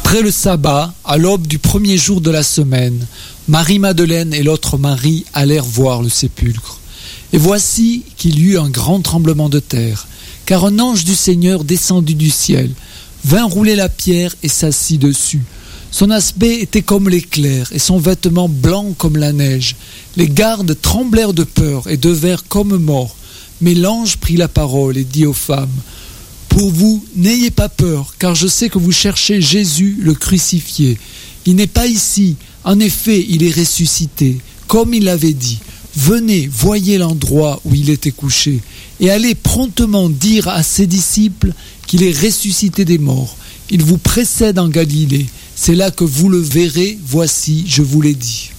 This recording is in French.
Après le sabbat, à l'aube du premier jour de la semaine, Marie-Madeleine et l'autre Marie allèrent voir le sépulcre. Et voici qu'il y eut un grand tremblement de terre, car un ange du Seigneur descendu du ciel vint rouler la pierre et s'assit dessus. Son aspect était comme l'éclair et son vêtement blanc comme la neige. Les gardes tremblèrent de peur et devinrent comme morts. Mais l'ange prit la parole et dit aux femmes : pour vous, n'ayez pas peur, car je sais que vous cherchez Jésus, le crucifié. Il n'est pas ici. En effet, il est ressuscité, comme il l'avait dit. Venez, voyez l'endroit où il était couché, et allez promptement dire à ses disciples qu'il est ressuscité des morts. Il vous précède en Galilée. C'est là que vous le verrez. Voici, je vous l'ai dit.